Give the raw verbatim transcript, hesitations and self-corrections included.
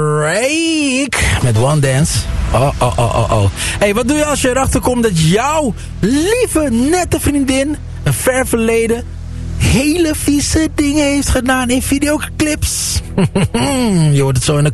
Drake met One Dance. Oh, oh, oh, oh, oh. Hey, wat doe je als je erachter komt dat jouw lieve, nette vriendin een ver verleden hele vieze dingen heeft gedaan in videoclips? Je hoort het zo in de